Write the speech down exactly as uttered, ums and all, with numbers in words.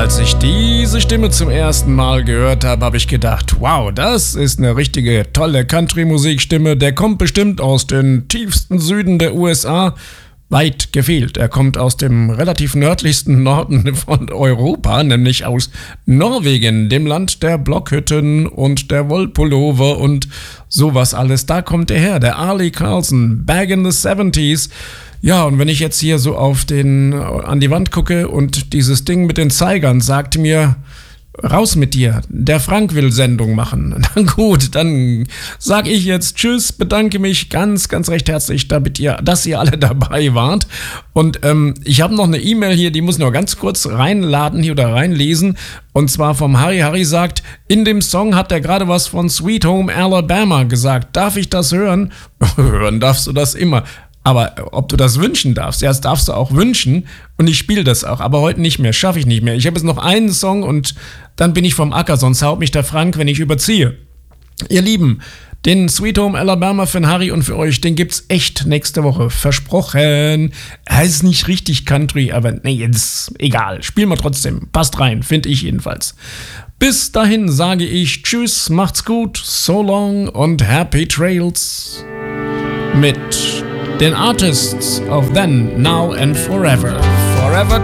Als ich diese Stimme zum ersten Mal gehört habe, habe ich gedacht, wow, das ist eine richtige tolle Country-Musikstimme. Der kommt bestimmt aus den tiefsten Süden der U S A. Weit gefehlt. Er kommt aus dem relativ nördlichsten Norden von Europa, nämlich aus Norwegen, dem Land der Blockhütten und der Wollpullover und sowas alles. Da kommt er her, der Arlie Carlson, Back in the seventies. Ja, und wenn ich jetzt hier so auf den, an die Wand gucke und dieses Ding mit den Zeigern sagt mir, raus mit dir, der Frank will Sendung machen. Na gut, dann sag ich jetzt Tschüss, bedanke mich ganz, ganz recht herzlich, damit ihr, dass ihr alle dabei wart. Und ähm, ich habe noch eine E-Mail hier, die muss ich noch ganz kurz reinladen hier oder reinlesen. Und zwar vom Harry. Harry sagt, in dem Song hat er gerade was von Sweet Home Alabama gesagt. Darf ich das hören? Hören darfst du das immer. Aber ob du das wünschen darfst, ja, das darfst du auch wünschen und ich spiele das auch, aber heute nicht mehr, schaffe ich nicht mehr. Ich habe jetzt noch einen Song und dann bin ich vom Acker, sonst haut mich der Frank, wenn ich überziehe. Ihr Lieben, den Sweet Home Alabama für den Harry und für euch, den gibt's echt nächste Woche, versprochen. Er ist nicht richtig Country, aber nee, jetzt egal, spielen wir trotzdem, passt rein, finde ich jedenfalls. Bis dahin sage ich Tschüss, macht's gut, so long und happy trails mit den Artists of Then, Now and Forever. Forever